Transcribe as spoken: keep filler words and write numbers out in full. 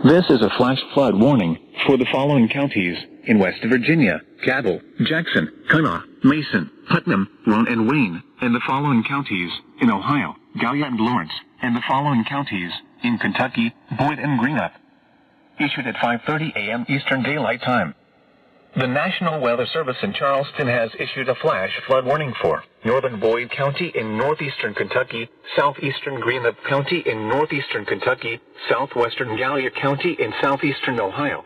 This is a flash flood warning for the following counties in West Virginia: Cabell, Jackson, Kanawha, Mason, Putnam, Roane, and Wayne, and the following counties in Ohio: Gallia and Lawrence, and the following counties in Kentucky: Boyd and Greenup. Issued at five thirty a m Eastern Daylight Time. The National Weather Service in Charleston has issued a flash flood warning for northern Boyd County in northeastern Kentucky, southeastern Greenup County in northeastern Kentucky, southwestern Gallia County in southeastern Ohio,